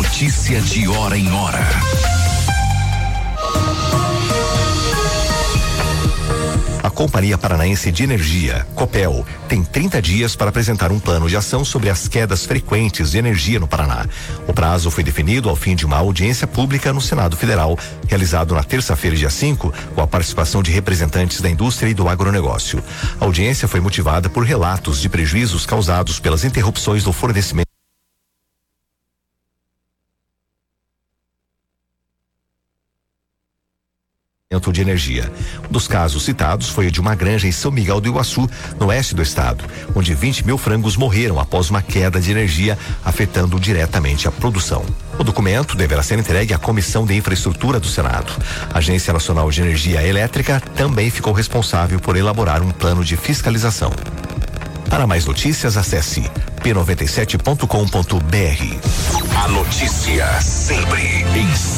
Notícia de hora em hora. A Companhia Paranaense de Energia, Copel, tem 30 dias para apresentar um plano de ação sobre as quedas frequentes de energia no Paraná. O prazo foi definido ao fim de uma audiência pública no Senado Federal, realizado na terça-feira, dia 5, com a participação de representantes da indústria e do agronegócio. A audiência foi motivada por relatos de prejuízos causados pelas interrupções do fornecimento de energia. Um dos casos citados foi o de uma granja em São Miguel do Iguaçu, no oeste do estado, onde 20 mil frangos morreram após uma queda de energia, afetando diretamente a produção. O documento deverá ser entregue à Comissão de Infraestrutura do Senado. A Agência Nacional de Energia Elétrica também ficou responsável por elaborar um plano de fiscalização. Para mais notícias, acesse p97.com.br. A notícia sempre